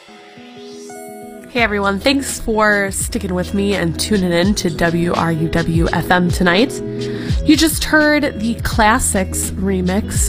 Hey everyone, thanks for sticking with me and tuning in to WRUW FM tonight. You just heard the Classics remix